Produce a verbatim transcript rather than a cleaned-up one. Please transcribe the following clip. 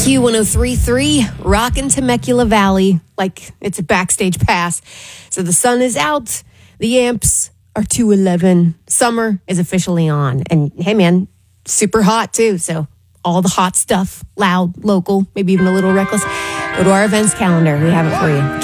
Q one oh three point three, rockin' Temecula Valley like it's a backstage pass. So the sun is out. The amps are two eleven. Summer is officially on. And hey, man, super hot too. So all the hot stuff, loud, local, maybe even a little reckless. Go to our events calendar. We have it for you.